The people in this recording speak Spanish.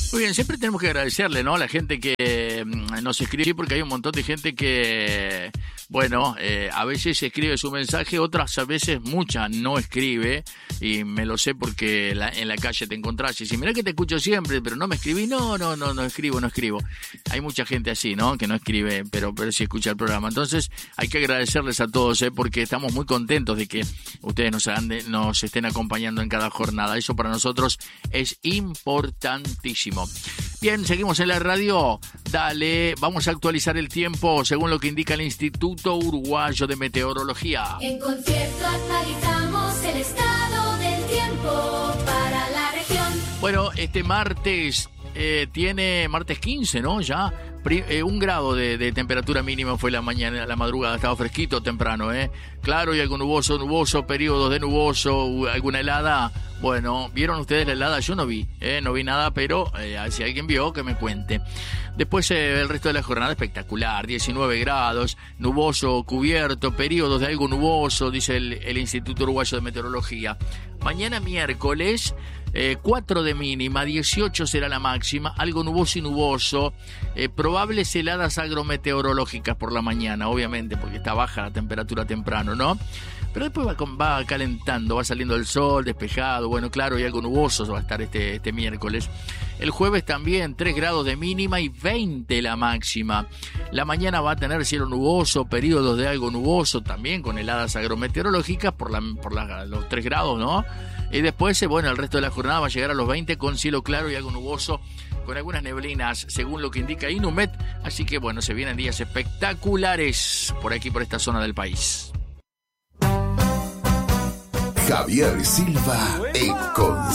Muy bien, siempre tenemos que agradecerle, ¿no? A la gente que nos escribe, porque hay un montón de gente que, bueno, a veces escribe su mensaje, otras a veces muchas no escribe, y me lo sé porque en la calle te encontrás y dices, mirá que te escucho siempre, pero no me escribí, no escribo. Hay mucha gente así, ¿no? Que no escribe, pero sí escucha el programa. Entonces, hay que agradecerles a todos, porque estamos muy contentos de que ustedes nos estén acompañando en cada jornada. Eso para nosotros es importantísimo. Bien, seguimos en la radio. Dale, vamos a actualizar el tiempo según lo que indica el Instituto Uruguayo de Meteorología. En Concierto actualizamos el estado del tiempo para la región. Bueno, este martes tiene martes 15, ¿no? Ya 1 grado de temperatura mínima fue la mañana, la madrugada, estaba fresquito temprano, claro, y algo nuboso, periodos de nuboso, alguna helada. Bueno, ¿vieron ustedes la helada? Yo no vi nada, pero si alguien vio, que me cuente. Después el resto de la jornada espectacular, 19 grados, nuboso, cubierto, periodos de algo nuboso, dice el Instituto Uruguayo de Meteorología. Mañana miércoles, 4 de mínima, 18 será la máxima, algo nuboso y nuboso, probables heladas agrometeorológicas por la mañana, obviamente, porque está baja la temperatura temprano, ¿no? Pero después va calentando, va saliendo el sol, despejado, bueno, claro, y algo nuboso va a estar este miércoles. El jueves también, 3 grados de mínima y 20 la máxima. La mañana va a tener cielo nuboso, periodos de algo nuboso, también con heladas agrometeorológicas por los 3 grados, ¿no? Y después, bueno, el resto de la jornada va a llegar a los 20 con cielo claro y algo nuboso, con algunas neblinas, según lo que indica Inumet. Así que, bueno, se vienen días espectaculares por aquí, por esta zona del país. Javier Silva en Concierto.